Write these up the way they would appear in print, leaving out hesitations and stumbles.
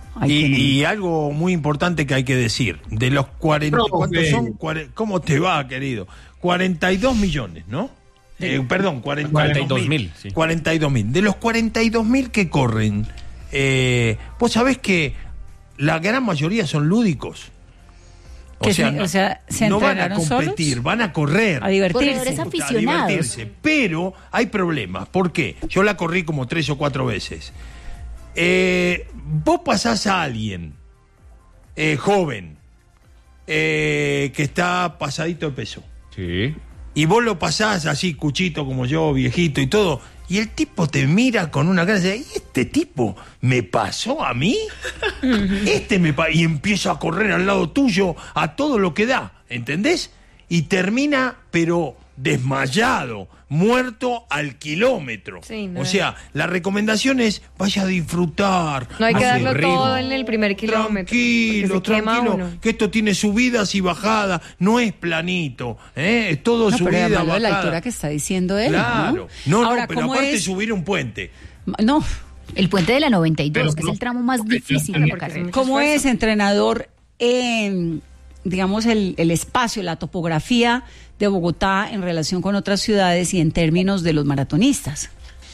Y algo muy importante que hay que decir, de los 40, ¿cuántos son? ¿Cómo te va, querido? 42 millones, ¿no? Perdón, 42.000. Sí. 42.000. De los 42.000 que corren, vos sabés que la gran mayoría son lúdicos. O sea, no van a competir, solos, van a correr. A divertirse. Corredores aficionados. A divertirse. Pero hay problemas. ¿Por qué? Yo la corrí como 3 o 4 veces. Vos pasás a alguien joven que está pasadito de peso. Sí. Y vos lo pasás así, cuchito como yo, viejito y todo, y el tipo te mira con una cara y dice, ¿este tipo me pasó a mí? Y empieza a correr al lado tuyo a todo lo que da, ¿entendés? Y termina, pero desmayado, muerto al kilómetro. Sí, no. O sea, la recomendación es vaya a disfrutar. No hay que darlo todo en el primer kilómetro. Tranquilo, que esto tiene subidas y bajadas, no es planito, es todo subida, bajada. De la altura que está diciendo él. Claro. No, ahora, pero aparte subir un puente. No. El puente de la 92, que es el tramo más difícil de la carrera. ¿Cómo es, entrenador, digamos, el espacio, la topografía de Bogotá en relación con otras ciudades y en términos de los maratonistas?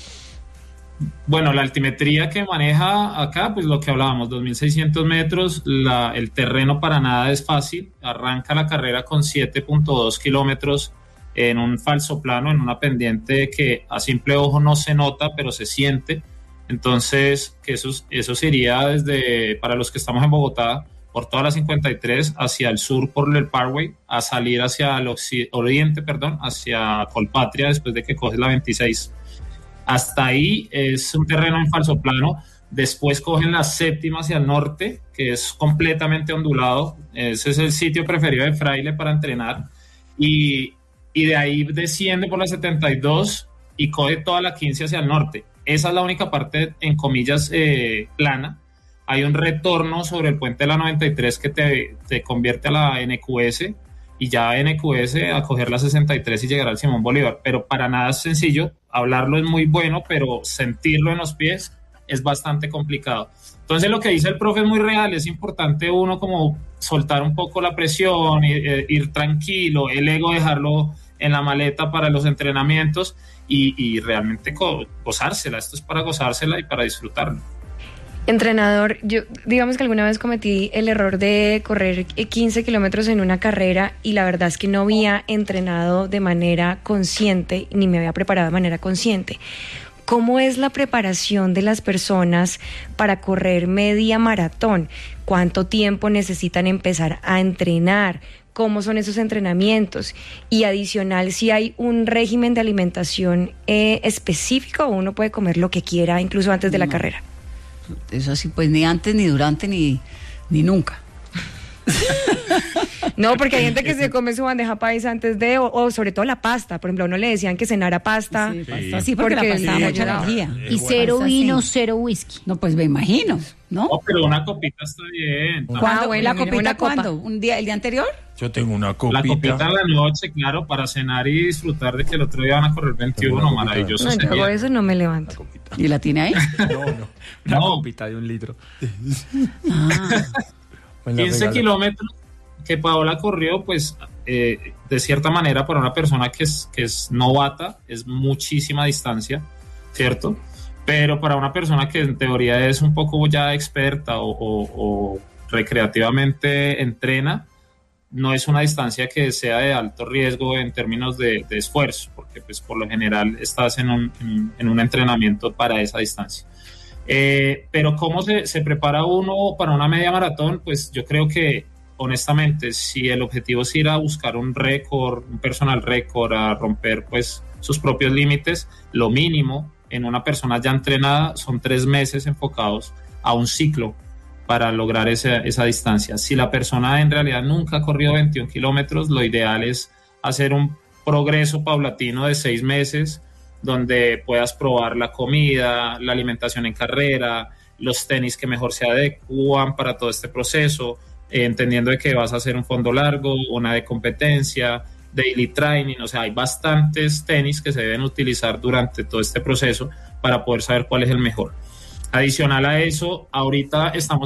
Bueno, la altimetría que maneja acá, pues lo que hablábamos, 2.600 metros, el terreno para nada es fácil, arranca la carrera con 7.2 kilómetros en un falso plano, en una pendiente que a simple ojo no se nota, pero se siente. Entonces, que eso sería para los que estamos en Bogotá, por toda la 53 hacia el sur por el Parkway, a salir hacia el oriente, hacia Colpatria después de que coges la 26. Hasta ahí es un terreno en falso plano. Después cogen la 7ª hacia el norte, que es completamente ondulado. Ese es el sitio preferido de Fraile para entrenar. Y de ahí desciende por la 72 y coge toda la 15 hacia el norte. Esa es la única parte, en comillas, plana. Hay un retorno sobre el puente de la 93 que te convierte a la NQS, y ya NQS a coger la 63 y llegar al Simón Bolívar. Pero para nada es sencillo. Hablarlo es muy bueno, pero sentirlo en los pies es bastante complicado. Entonces lo que dice el profe es muy real. Es importante uno como soltar un poco la presión, ir tranquilo, el ego dejarlo en la maleta para los entrenamientos y realmente gozársela. Esto es para gozársela y para disfrutarlo. Entrenador, yo digamos que alguna vez cometí el error de correr 15 kilómetros en una carrera y la verdad es que no había entrenado de manera consciente ni me había preparado de manera consciente. ¿Cómo es la preparación de las personas para correr media maratón? ¿Cuánto tiempo necesitan empezar a entrenar? ¿Cómo son esos entrenamientos? Y adicional, si hay un régimen de alimentación específico o uno puede comer lo que quiera incluso antes de la carrera. Eso así, pues ni antes, ni durante, ni nunca. No, porque hay gente que se come su bandeja paisa antes de, o sobre todo la pasta. Por ejemplo, a uno le decían que cenara pasta. Sí, pasta, sí, porque la pasta da mucha energía. Y cero vino, cero whisky. No, pues me imagino, ¿no? No, pero una copita está bien. ¿Cuándo? Bueno, ¿La copita una copa. cuándo? ¿El día anterior? Yo tengo una copita. La copita en la noche, claro, para cenar y disfrutar de que el otro día van a correr 21, maravilloso. No, yo eso no me levanto. ¿Y la tiene ahí? Una copita de 1 litro. 15 kilómetros que Paola corrió, pues de cierta manera para una persona que es novata es muchísima distancia, ¿cierto? Pero para una persona que en teoría es un poco ya experta o recreativamente entrena, no es una distancia que sea de alto riesgo en términos de esfuerzo, porque pues por lo general estás en un entrenamiento para esa distancia. Pero ¿cómo se prepara uno para una media maratón? Pues yo creo que honestamente, si el objetivo es ir a buscar un récord, un personal récord, a romper pues sus propios límites, lo mínimo en una persona ya entrenada son 3 meses enfocados a un ciclo para lograr esa distancia. Si la persona en realidad nunca ha corrido 21 kilómetros, lo ideal es hacer un progreso paulatino de 6 meses, donde puedas probar la comida, la alimentación en carrera, los tenis que mejor se adecuan para todo este proceso, entendiendo de que vas a hacer un fondo largo, una de competencia, daily training, o sea, hay bastantes tenis que se deben utilizar durante todo este proceso para poder saber cuál es el mejor. Adicional a eso, ahorita estamos